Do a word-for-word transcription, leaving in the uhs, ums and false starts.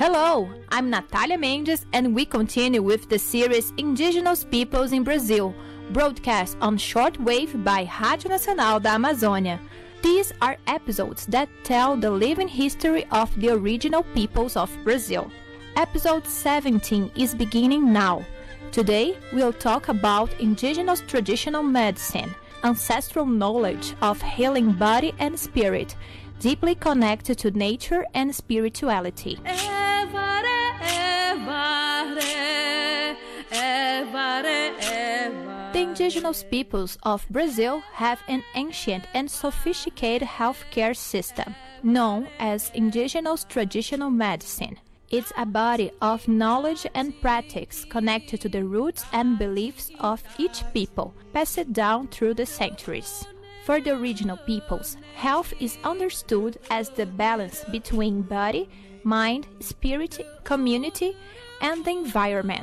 Hello, I'm Natalia Mendes and we continue with the series Indigenous Peoples in Brazil, broadcast on shortwave by Rádio Nacional da Amazônia. These are episodes that tell the living history of the original peoples of Brazil. Episode seventeen is beginning now. Today, we'll talk about indigenous traditional medicine, ancestral knowledge of healing body and spirit, deeply connected to nature and spirituality. The indigenous peoples of Brazil have an ancient and sophisticated healthcare system, known as indigenous traditional medicine. It's a body of knowledge and practice connected to the roots and beliefs of each people, passed down through the centuries. For the original peoples, health is understood as the balance between body, mind, spirit, community, and the environment.